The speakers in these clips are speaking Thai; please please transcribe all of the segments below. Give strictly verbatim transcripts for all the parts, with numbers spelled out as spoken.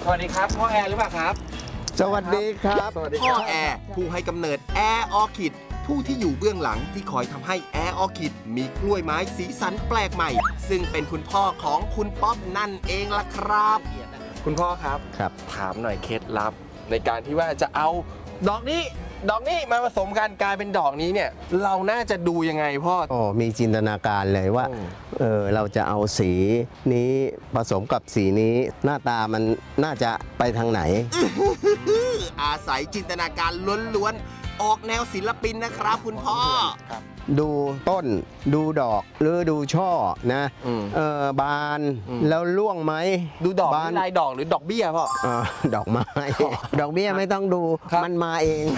สวัสดีครับพ่อแอร์หรือเปล่าครับสวัสดีครับพ่อแอร์ผู้ให้กำเนิดแอร์ออคิดผู้ที่อยู่เบื้องหลังที่คอยทำให้แอร์ออคิดมีกล้วยไม้สีสันแปลกใหม่ซึ่งเป็นคุณพ่อของคุณป๊อปนั่นเองล่ะครับคุณพ่อครับครับถามหน่อยเคล็ดลับในการที่ว่าจะเอาดอกนี้ดอกนี้มาผสมกันกลายเป็นดอกนี้เนี่ยเราน่าจะดูยังไงพ่อโอ้มีจินตนาการเลยว่าเออเราจะเอาสีนี้ผสมกับสีนี้หน้าตามันน่าจะไปทางไหนอาศัยจินตนาการล้วนๆออกแนวศิลปินนะครับคุณพ่อดูต้นดูดอกหรือดูช่อนะเออบานแล้วร่วงไหมดูดอกบานลายดอกหรือดอกเบี้ยพ่อดอกไม้ดอกเบี้ยไม่ต้องดูมันมาเอง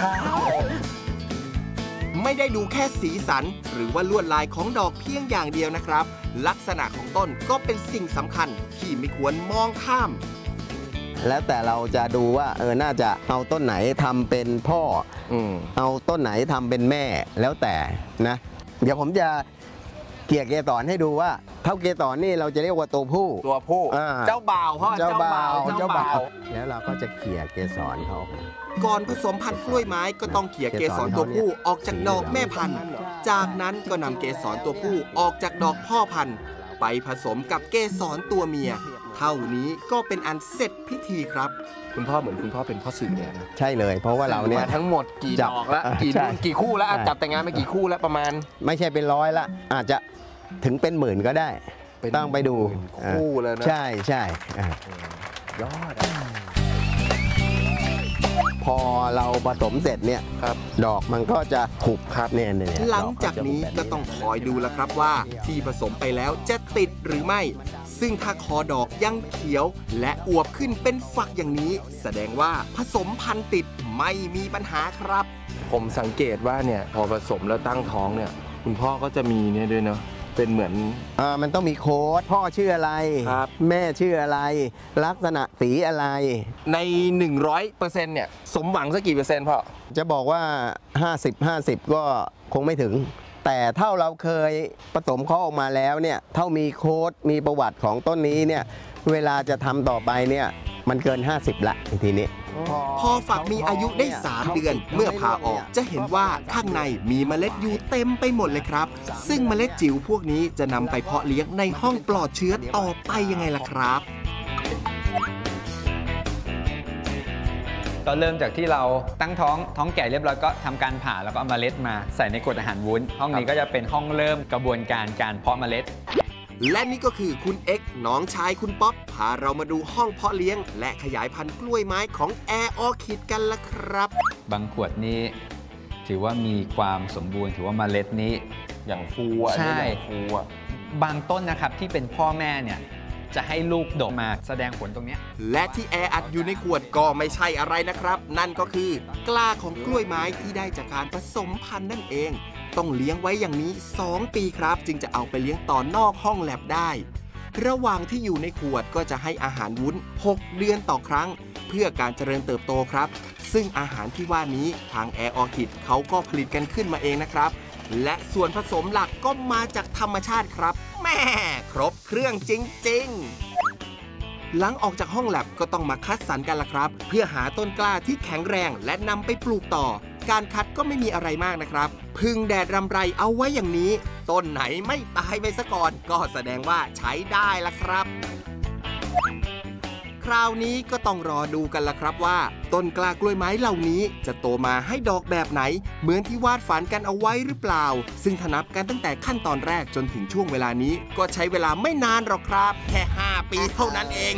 ไม่ได้ดูแค่สีสันหรือว่าลวดลายของดอกเพียงอย่างเดียวนะครับลักษณะของต้นก็เป็นสิ่งสำคัญที่ไม่ควรมองข้ามแล้วแต่เราจะดูว่าเออน่าจะเอาต้นไหนทำเป็นพ่อเอาต้นไหนทำเป็นแม่แล้วแต่นะเดี๋ยวผมจะเกี่ยเกสรให้ดูว่าเท่าเกสรนี่เราจะเรียกว่าตัวผู้ตัวผู้เจ้าบ่าวพ่อเจ้าบ่าวเจ้าบ่าวแล้วเราก็จะเกี่ยเกสรเขาก่อนผสมพันธุ์กล้วยไม้ก็ต้องเกี่ยเกสรตัวผู้ออกจากดอกแม่พันธุ์จากนั้นก็นำเกสรตัวผู้ออกจากดอกพ่อพันธุ์ไปผสมกับเกสรตัวเมียเท่านี้ก็เป็นอันเสร็จพิธีครับคุณพ่อเหมือนคุณพ่อเป็นพ่อสื่อเนี่ยนะใช่เลยเพราะว่าเราเนี่ยทั้งหมดกี่ดอกแล้วกี่กี่คู่แล้วจับแต่งงานไปกี่คู่แล้วประมาณไม่ใช่เป็นร้อยละอาจจะถึงเป็นหมื่นก็ได้ต้องไปดูคู่เลยนะใช่ใช่ยอดพอเราผสมเสร็จเนี่ยดอกมันก็จะถูกครับเนี่ยหลังจากนี้ก็ต้องคอยดูแล้วครับว่าที่ผสมไปแล้วจะติดหรือไม่ซึ่งถ้าคอดอกยังเขียวและอวบขึ้นเป็นฝักอย่างนี้แสดงว่าผสมพันธุ์ติดไม่มีปัญหาครับผมสังเกตว่าเนี่ยพอผสมแล้วตั้งท้องเนี่ยคุณพ่อก็จะมีเนี่ยด้วยเนาะเป็นเหมือนอ่ามันต้องมีโค้ดพ่อชื่ออะไรแม่ชื่ออะไรลักษณะสีอะไรใน หนึ่งร้อยเปอร์เซ็นต์ เนี่ยสมหวังสักกี่เปอร์เซ็นต์พ่อจะบอกว่า ห้าสิบ ห้าสิบ ก็คงไม่ถึงแต่เท่าเราเคยผสมเขาออกมาแล้วเนี่ยเท่ามีโค้ดมีประวัติของต้นนี้เนี่ยเวลาจะทำต่อไปเนี่ยมันเกินห้าสิบละทีนี้พอฝักมีอายุได้สามเดือนเมื่อผ่าออกจะเห็นว่าข้างในมีเมล็ดอยู่เต็มไปหมดเลยครับซึ่งเมล็ดจิ๋วพวกนี้จะนำไปเพาะเลี้ยงในห้องปลอดเชื้อต่อไปยังไงล่ะครับก็เริ่มจากที่เราตั้งท้องท้องแก่เรียบร้อยก็ทำการผ่าแล้วก็เอาเมล็ดมาใส่ในกรดอาหารวุ้นห้องนี้ก็จะเป็นห้องเริ่มกระบวนการการเพาะเมล็ดและนี่ก็คือคุณเอ็กซ์น้องชายคุณป๊อปพาเรามาดูห้องเพาะเลี้ยงและขยายพันธุ์กล้วยไม้ของแอร์ออคิดกันละครับบางขวดนี้ถือว่ามีความสมบูรณ์ถือว่าเมล็ดนี้อย่างฟูอ่ะใช่ฟูอ่ะบางต้นนะครับที่เป็นพ่อแม่เนี่ยจะให้ลูกดกมาแสดงผลตรงนี้และที่แออัดอยู่ในขวดก็ไม่ใช่อะไรนะครับนั่นก็คือกล้าของกล้วยไม้ที่ได้จากการผสมพันธุ์นั่นเองต้องเลี้ยงไว้อย่างนี้สองปีครับจึงจะเอาไปเลี้ยงต่อนอกห้องแลบได้ระหว่างที่อยู่ในขวดก็จะให้อาหารวุ้นหกเดือนต่อครั้งเพื่อการเจริญเติบโตครับซึ่งอาหารที่ว่านี้ทางแอร์ออคิดเขาก็ผลิตกันขึ้นมาเองนะครับและส่วนผสมหลักก็มาจากธรรมชาติครับแม่ครบเครื่องจริงๆหลังออกจากห้องแลบก็ต้องมาคัดสรรกันละครับเพื่อหาต้นกล้าที่แข็งแรงและนำไปปลูกต่อการคัดก็ไม่มีอะไรมากนะครับพึ่งแดดรำไรเอาไว้อย่างนี้ต้นไหนไม่ตายไปซะก่อนก็แสดงว่าใช้ได้ละครับคราวนี้ก็ต้องรอดูกันละครับว่าต้นกล้ากล้วยไม้เหล่านี้จะโตมาให้ดอกแบบไหนเหมือนที่วาดฝันกันเอาไว้หรือเปล่าซึ่งถ้านับกันตั้งแต่ขั้นตอนแรกจนถึงช่วงเวลานี้ก็ใช้เวลาไม่นานหรอกครับแค่ห้าปีเท่านั้นเอง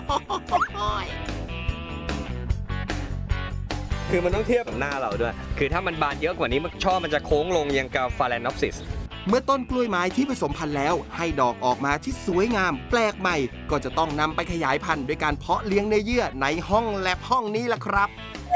คือมันต้องเทียบกับหน้าเราด้วยคือถ้ามันบานเยอะกว่านี้ช่อมันจะโค้งลงอย่างกับฟาแลนอปซิสเมื่อต้นกล้วยไม้ที่ผสมพันธุ์แล้วให้ดอกออกมาที่สวยงามแปลกใหม่ก็จะต้องนำไปขยายพันธุ์ด้วยการเพาะเลี้ยงในเยื่อในห้องแลบห้องนี้ล่ะครับ